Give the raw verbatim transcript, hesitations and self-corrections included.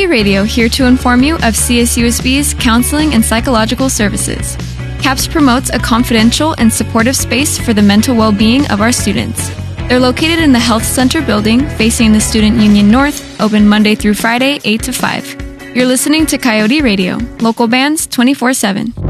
Radio, here to inform you of C S U S B's counseling and psychological services. CAPS promotes a confidential and supportive space for the mental well-being of our students. They're located in the Health Center building facing the Student Union North, open Monday through Friday, eight to five. You're listening to Coyote Radio, local bands twenty-four seven.